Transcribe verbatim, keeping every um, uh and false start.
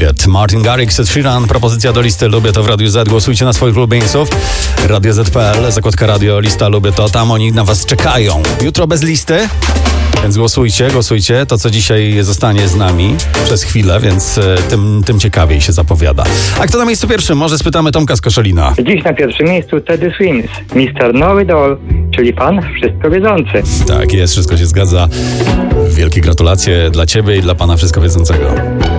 Need It. Martin Garrix, Ed Sheeran, propozycja do listy Lubię to w Radiu Z. Głosujcie na swoich ulubieńców. Radio Z kropka P L, zakładka radio, lista Lubię to. Tam oni na was czekają. Jutro bez listy, więc głosujcie, głosujcie. To, co dzisiaj zostanie z nami przez chwilę, więc tym, tym ciekawiej się zapowiada. A kto na miejscu pierwszym? Może spytamy Tomka z Koszalina. Dziś na pierwszym miejscu Teddy Swims, mister Know It All, czyli pan wszystko wiedzący. Tak jest, wszystko się zgadza. Wielkie gratulacje dla ciebie i dla pana wszystko wiedzącego.